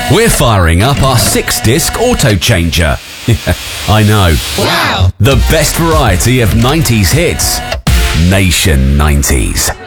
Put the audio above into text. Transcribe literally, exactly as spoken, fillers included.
We're firing up our six-disc auto changer. I know. Wow! The best variety of nineties hits. Nation nineties.